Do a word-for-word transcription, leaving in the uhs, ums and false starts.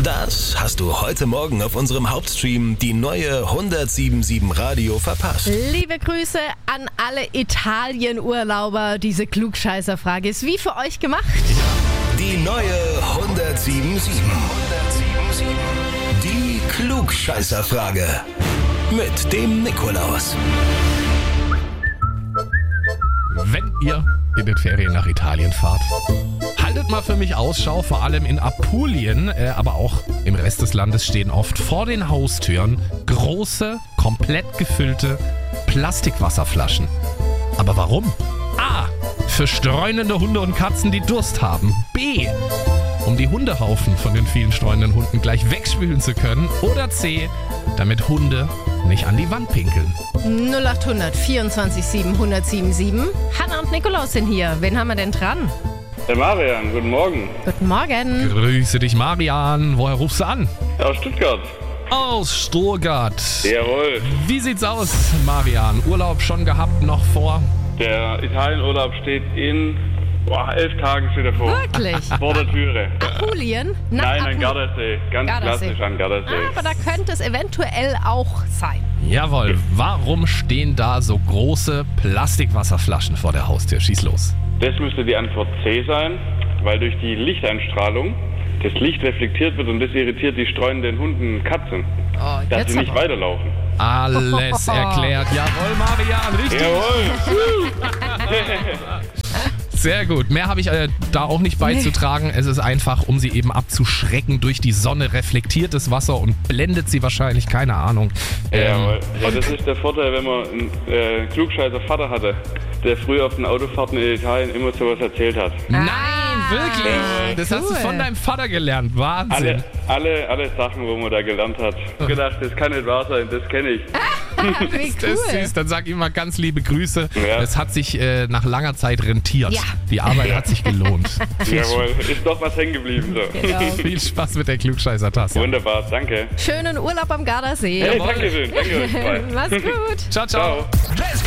Das hast du heute Morgen auf unserem Hauptstream, die neue hundertsieben Komma sieben Radio, verpasst. Liebe Grüße an alle Italien-Urlauber. Diese Klugscheißer-Frage ist wie für euch gemacht. Die neue hundertsieben Komma sieben. Die Klugscheißer-Frage. Mit dem Nikolaus. Wenn ihr in den Ferien nach Italien fahrt, haltet mal für mich Ausschau, vor allem in Apulien, äh, aber auch im Rest des Landes stehen oft vor den Haustüren große, komplett gefüllte Plastikwasserflaschen. Aber warum? A. Für streunende Hunde und Katzen, die Durst haben. B. Um die Hundehaufen von den vielen streunenden Hunden gleich wegspülen zu können. Oder C. Damit Hunde nicht an die Wand pinkeln. null acht hundert vierundzwanzig sieben hundertsiebenundsieben. Hanna und Nikolaus sind hier. Wen haben wir denn dran? Der Marian, guten Morgen. Guten Morgen. Grüße dich, Marian. Woher rufst du an? Aus Stuttgart. Aus Stuttgart. Jawohl. Wie sieht's aus, Marian? Urlaub schon gehabt, noch vor? Der Italienurlaub steht in boah, elf Tagen steht er vor. Wirklich? Vor der Türe. Apulien? Nach Nein, an Apulien. Gardasee. Ganz Gardasee. klassisch an Gardasee. Aber da könnte es eventuell auch sein. Jawohl. Warum stehen da so große Plastikwasserflaschen vor der Haustür? Schieß los. Das müsste die Antwort C sein, weil durch die Lichteinstrahlung das Licht reflektiert wird und das irritiert die streunenden Hunden und Katzen, Oh, dass jetzt sie nicht aber. weiterlaufen. Alles erklärt. Jawohl, Marian. Richtig. Jawohl. Sehr gut. Mehr habe ich äh, da auch nicht beizutragen. Es ist einfach, um sie eben abzuschrecken. Durch die Sonne reflektiert das Wasser und blendet sie wahrscheinlich. Keine Ahnung. Jawohl. Ja, das ist der Vorteil, wenn man einen äh, klugscheißer Vater hatte, der früher auf den Autofahrten in Italien immer sowas erzählt hat. Nein, Ah, wirklich? Das hast du cool. von deinem Vater gelernt. Wahnsinn. Alle, alle, alle Sachen, wo man da gelernt hat. Ich hab gedacht, das kann nicht wahr sein, das kenne ich. Wie Das ist cool. süß. Dann sag ihm mal ganz liebe Grüße. Ja. Es hat sich äh, nach langer Zeit rentiert. Ja. Die Arbeit hat sich gelohnt. Viel, Jawohl, ist doch was hängen geblieben. So. Genau. viel Spaß mit der Klugscheißer-Tasse. Wunderbar, danke. Schönen Urlaub am Gardasee. Hey, danke schön, danke euch zwei. Mach's gut. Ciao, ciao. Ciao. Let's go!